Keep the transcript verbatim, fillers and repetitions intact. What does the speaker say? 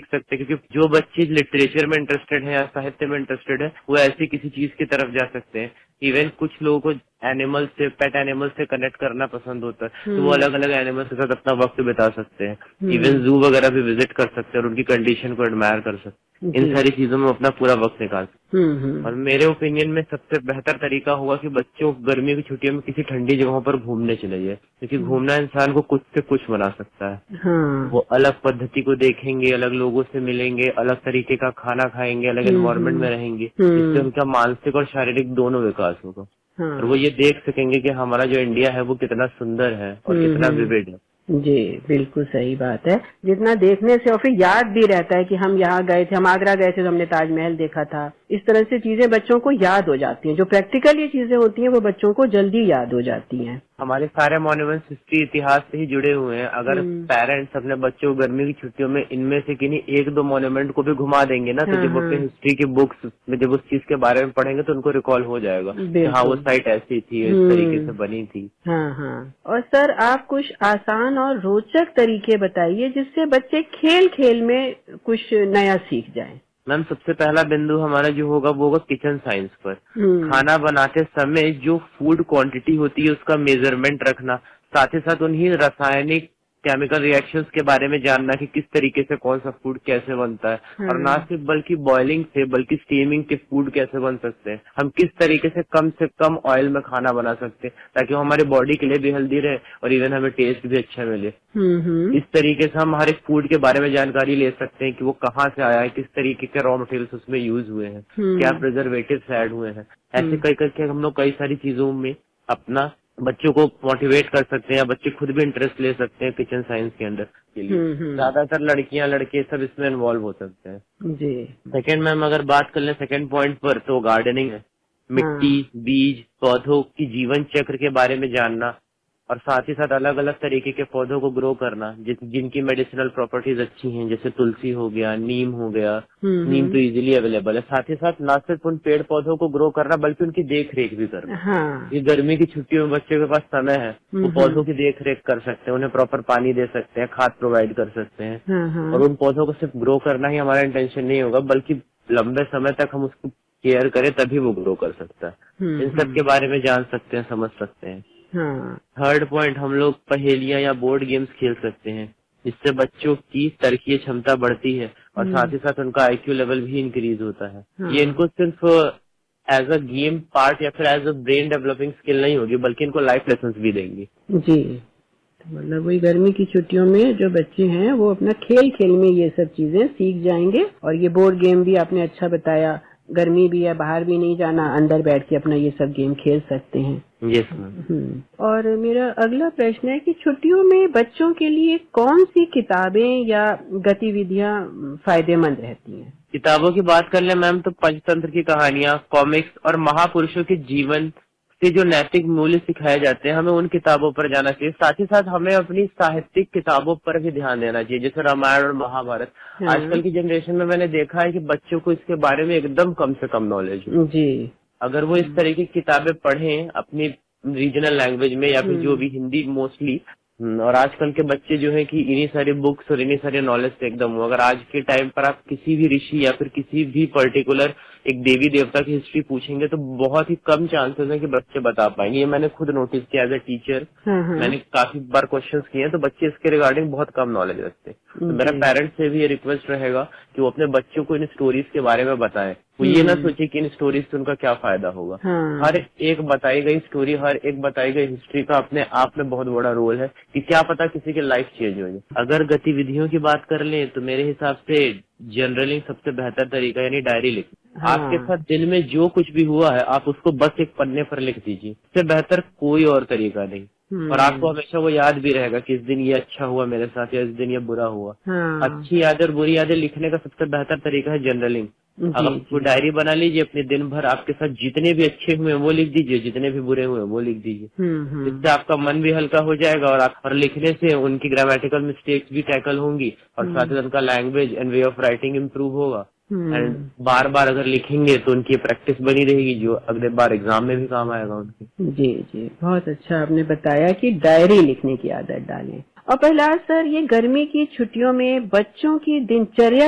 सकते हैं, क्योंकि जो बच्चे लिटरेचर में इंटरेस्टेड है या साहित्य में इंटरेस्टेड है वो ऐसी किसी चीज की तरफ जा सकते हैं। इवन कुछ लोगों को एनिमल्स से, पेट एनिमल्स से कनेक्ट करना पसंद होता है, तो वो अलग अलग एनिमल्स के साथ अपना वक्त बिता सकते हैं। इवन जू वगैरह भी विजिट कर सकते हैं और उनकी कंडीशन को एडमायर कर सकते हैं। इन सारी चीजों में अपना पूरा वक्त निकाल सकते हैं। और मेरे ओपिनियन में सबसे बेहतर तरीका होगा कि बच्चों गर्मी की छुट्टियों में किसी ठंडी जगहों पर घूमने चले जाए, क्योंकि घूमना इंसान को कुछ से कुछ बना सकता है। हाँ। वो अलग पद्धति को देखेंगे, अलग लोगों से मिलेंगे, अलग तरीके का खाना खाएंगे, अलग एनवायरनमेंट में रहेंगे, जिससे उनका मानसिक और शारीरिक दोनों विकास होगा। हाँ। और वो ये देख सकेंगे कि हमारा जो इंडिया है वो कितना सुंदर है और कितना विविध है। जी बिल्कुल सही बात है। जितना देखने से और फिर याद भी रहता है कि हम यहाँ गए थे, हम आगरा गए थे तो हमने ताजमहल देखा था। इस तरह से चीजें बच्चों को याद हो जाती हैं। जो प्रैक्टिकल ये चीजें होती हैं वो बच्चों को जल्दी याद हो जाती हैं। हमारे सारे मॉन्यूमेंट्स हिस्ट्री इतिहास से ही जुड़े हुए हैं। अगर पेरेंट्स अपने बच्चों को गर्मी की छुट्टियों में इनमें से किन्हीं एक दो मॉन्यूमेंट को भी घुमा देंगे ना, तो जब वो अपने हिस्ट्री की बुक्स में जब उस चीज के बारे में पढ़ेंगे तो उनको रिकॉल हो जाएगा कि हाँ वो साइट ऐसी थी, इस तरीके से बनी थी। हाँ हाँ। और सर आप कुछ आसान और रोचक तरीके बताइए जिससे बच्चे खेल खेल में कुछ नया सीख जाएं। मैम सबसे पहला बिंदु हमारा जो होगा वो होगा किचन साइंस पर। खाना बनाते समय जो फूड क्वांटिटी होती है उसका मेजरमेंट रखना, साथ ही साथ उन्हीं रासायनिक केमिकल रिएक्शंस के बारे में जानना कि किस तरीके से कौन सा फूड कैसे बनता है। और ना सिर्फ बल्कि बॉइलिंग से बल्कि स्टीमिंग के फूड कैसे बन सकते हैं, हम किस तरीके से कम से कम ऑयल में खाना बना सकते हैं ताकि वो हमारे बॉडी के लिए भी हेल्दी रहे और इवन हमें टेस्ट भी अच्छा मिले। इस तरीके से हम हर एक फूड के बारे में जानकारी ले सकते हैं कि वो कहाँ से आया है, किस तरीके के रॉ मटेरियल्स उसमें यूज हुए हैं, क्या प्रिजर्वेटिव्स ऐड हुए हैं। ऐसे कई करके हम लोग कई सारी चीजों में अपना बच्चों को मोटिवेट कर सकते हैं या बच्चे खुद भी इंटरेस्ट ले सकते हैं किचन साइंस के अंदर के लिए। ज्यादातर लड़कियां लड़के सब इसमें इन्वॉल्व हो सकते हैं। जी। सेकंड मैम अगर बात कर लें सेकंड पॉइंट पर तो गार्डनिंग है। मिट्टी, बीज, पौधों की जीवन चक्र के बारे में जानना और साथ ही साथ अलग अलग तरीके के पौधों को ग्रो करना जिस जिनकी मेडिसिनल प्रॉपर्टीज अच्छी हैं, जैसे तुलसी हो गया, नीम हो गया। नीम तो इजीली अवेलेबल है। साथ ही साथ न सिर्फ उन पेड़ पौधों को ग्रो करना बल्कि उनकी देख रेख भी करना। हाँ। ये गर्मी की छुट्टियों में बच्चों के पास समय है, वो पौधों की देख रेख कर सकते हैं, उन्हें प्रॉपर पानी दे सकते हैं, खाद प्रोवाइड कर सकते हैं। और उन पौधों को सिर्फ ग्रो करना ही हमारा इंटेंशन नहीं होगा बल्कि लंबे समय तक हम उसको केयर करें तभी वो ग्रो कर सकता है। इन सब के बारे में जान सकते हैं, समझ सकते हैं। हाँ। थर्ड पॉइंट हम लोग पहेलियां या बोर्ड गेम्स खेल सकते हैं जिससे बच्चों की तर्कीय क्षमता बढ़ती है और साथ ही साथ उनका आईक्यू लेवल भी इंक्रीज होता है। हाँ। ये इनको सिर्फ एज अ गेम पार्ट या फिर as a brain developing skill नहीं होगी बल्कि इनको लाइफ लेसन भी देंगी। जी मतलब वही गर्मी की छुट्टियों में जो बच्चे हैं वो अपना खेल खेल में ये सब चीजें सीख जाएंगे। और ये बोर्ड गेम भी आपने अच्छा बताया, गर्मी भी है, बाहर भी नहीं जाना, अंदर बैठ के अपना ये सब गेम खेल सकते हैं। Yes ma'am. और मेरा अगला प्रश्न है कि छुट्टियों में बच्चों के लिए कौन सी किताबें या गतिविधियां फायदेमंद रहती हैं? किताबों की बात कर ले मैम तो पंचतंत्र की कहानियां, कॉमिक्स और महापुरुषों के जीवन से जो नैतिक मूल्य सिखाए जाते हैं हमें उन किताबों पर जाना चाहिए। साथ ही साथ हमें अपनी साहित्यिक किताबों पर भी ध्यान देना चाहिए, जैसे रामायण और महाभारत। आजकल की जनरेशन में मैंने देखा है कि बच्चों को इसके बारे में एकदम कम से कम नॉलेज है। जी। अगर वो इस तरह की किताबें पढ़ें अपनी रीजनल लैंग्वेज में या फिर जो भी हिंदी मोस्टली, और आजकल के बच्चे जो है कि इन्हीं सारे बुक्स और इन्हीं सारे नॉलेज से एकदम हो। अगर आज के टाइम पर आप किसी भी ऋषि या फिर किसी भी पर्टिकुलर एक देवी देवता की हिस्ट्री पूछेंगे तो बहुत ही कम चांसेस है कि बच्चे बता पाएंगे। ये मैंने खुद नोटिस किया एज ए टीचर। मैंने काफी बार क्वेश्चंस किए हैं तो बच्चे इसके रिगार्डिंग बहुत कम नॉलेज रखते हैं। तो मेरा पेरेंट्स से भी ये रिक्वेस्ट रहेगा कि वो अपने बच्चों को इन स्टोरीज के बारे में बताएं। वो ये ना सोचे कि इन स्टोरीज से उनका क्या फायदा होगा। हाँ। हर एक बताई गई स्टोरी, हर एक बताई गई हिस्ट्री का अपने आप में बहुत बड़ा रोल है कि क्या पता किसी की लाइफ चेंज हो जाए। अगर गतिविधियों की बात कर लें तो मेरे हिसाब से जनरली सबसे बेहतर तरीका यानी डायरी लिखना। हाँ। आपके साथ दिन में जो कुछ भी हुआ है आप उसको बस एक पन्ने पर लिख दीजिए, इससे बेहतर कोई और तरीका नहीं। और आपको हमेशा वो याद भी रहेगा कि इस दिन ये अच्छा हुआ मेरे साथ या इस दिन ये बुरा हुआ। हाँ। अच्छी यादें और बुरी यादें लिखने का सबसे बेहतर तरीका है जर्नलिंग। आप वो डायरी बना लीजिए, अपने दिन भर आपके साथ जितने भी अच्छे हुए वो लिख दीजिए, जितने भी बुरे हुए वो लिख दीजिए। इससे आपका मन भी हल्का हो जाएगा और आप और लिखने से उनकी ग्रामेटिकल मिस्टेक्स भी टैकल होंगी और साथ ही उनका language and way of writing improve होगा। एंड बार बार अगर लिखेंगे तो उनकी प्रैक्टिस बनी रहेगी जो अगले बार एग्जाम में भी काम आएगा उनके। जी जी बहुत अच्छा आपने बताया कि डायरी लिखने की आदत डालें। और प्रहलाद सर, ये गर्मी की छुट्टियों में बच्चों की दिनचर्या